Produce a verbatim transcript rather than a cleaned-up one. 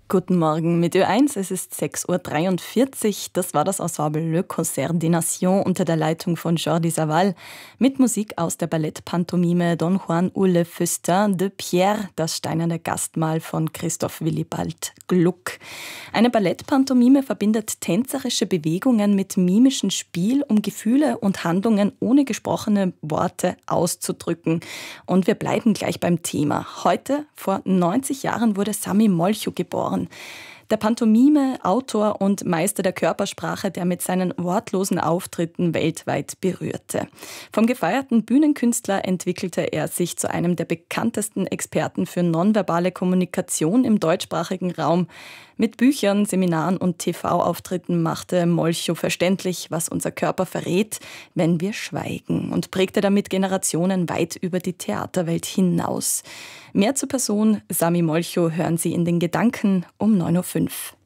Guten Morgen mit Ö eins, es ist sechs Uhr dreiundvierzig. Das war das Ensemble Le Concert des Nations unter der Leitung von Jordi Savall mit Musik aus der Ballettpantomime Don Juan ou le Festin de Pierre, das steinerne Gastmahl von Christoph Willibald Gluck. Eine Ballettpantomime verbindet tänzerische Bewegungen mit mimischem Spiel, um Gefühle und Handlungen ohne gesprochene Worte auszudrücken. Und wir bleiben gleich beim Thema. Heute, vor neunzig Jahren, wurde Sami Molcho geboren. Der Pantomime, Autor und Meister der Körpersprache, der mit seinen wortlosen Auftritten weltweit berührte. Vom gefeierten Bühnenkünstler entwickelte er sich zu einem der bekanntesten Experten für nonverbale Kommunikation im deutschsprachigen Raum. Mit Büchern, Seminaren und T V-Auftritten machte Molcho verständlich, was unser Körper verrät, wenn wir schweigen, und prägte damit Generationen weit über die Theaterwelt hinaus. Mehr zur Person Sami Molcho hören Sie in den Gedanken um neun Uhr fünf.